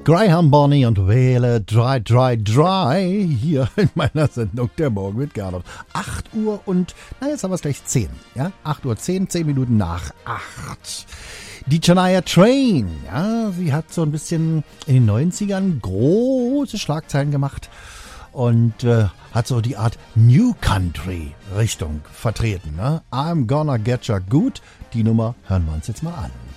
Graham Bonny und wähle Dry, Dry, Dry hier in meiner Sendung Der Morgen mit Gernot. 8 Uhr und, jetzt haben wir es gleich 10. Ja? 8 Uhr 10, 10 Minuten nach 8. Die Shania Twain, ja, sie hat so ein bisschen in den 90ern große Schlagzeilen gemacht und hat so die Art New Country Richtung vertreten. Ne? I'm gonna get ya good. Die Nummer hören wir uns jetzt mal an.